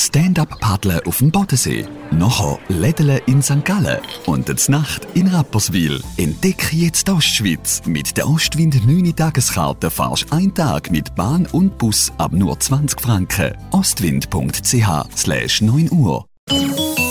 Stand-up-Paddeln auf dem Bodensee, nachher Lädeln in St. Gallen und die Nacht in Rapperswil. Entdecke jetzt die Ostschweiz. Mit der Ostwind 9 Tageskarte fahrst einen Tag mit Bahn und Bus ab nur 20 Franken. Ostwind.ch/9 Uhr.